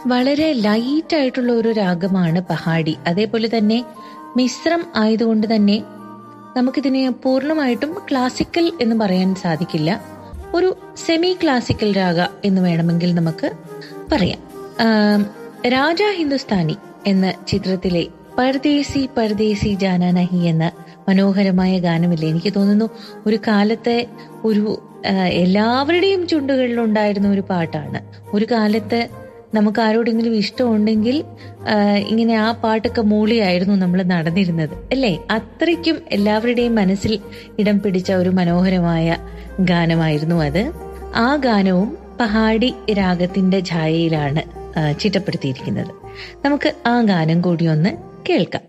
വളരെ ലൈറ്റ് ആയിട്ടുള്ള ഒരു രാഗമാണ് പഹാഡി. അതേപോലെ തന്നെ മിശ്രം ആയതുകൊണ്ട് തന്നെ നമുക്കിതിനെ പൂർണ്ണമായിട്ടും ക്ലാസിക്കൽ എന്ന് പറയാൻ സാധിക്കില്ല. ഒരു സെമി ക്ലാസിക്കൽ രാഗ എന്ന് വേണമെങ്കിൽ നമുക്ക് പറയാം. രാജാ ഹിന്ദുസ്ഥാനി എന്ന ചിത്രത്തിലെ പർദേശി പർദേശി ജാനാ നഹി എന്ന മനോഹരമായ ഗാനമില്ലേ, എനിക്ക് തോന്നുന്നു ഒരു കാലത്തെ ഒരു എല്ലാവരുടെയും ചുണ്ടുകളിലുണ്ടായിരുന്ന ഒരു പാട്ടാണ്. ഒരു കാലത്ത് നമുക്ക് ആരോടെങ്കിലും ഇഷ്ടമുണ്ടെങ്കിൽ ഇങ്ങനെ ആ പാട്ടൊക്കെ മൂളിയായിരുന്നു നമ്മൾ നടന്നിരുന്നത് അല്ലേ. അത്രയ്ക്കും എല്ലാവരുടെയും മനസ്സിൽ ഇടം പിടിച്ച ഒരു മനോഹരമായ ഗാനമായിരുന്നു അത്. ആ ഗാനവും പഹാഡി രാഗത്തിന്റെ ഛായയിലാണ് ചിട്ടപ്പെടുത്തിയിരിക്കുന്നത്. നമുക്ക് ആ ഗാനം കൂടി ഒന്ന് കേൾക്കാം.